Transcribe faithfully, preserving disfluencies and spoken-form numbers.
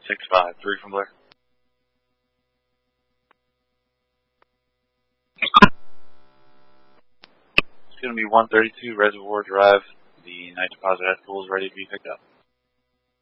six five three from Blair. It's going to be one thirty-two Reservoir Drive. The night deposit at school is ready to be picked up.